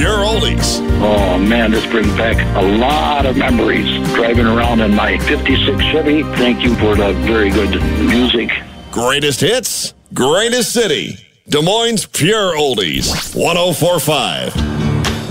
Pure Oldies. Oh, man, this brings back a lot of memories. Driving around in my 56 Chevy. Thank you for the very good music. Greatest hits, greatest city. Des Moines Pure Oldies. 104.5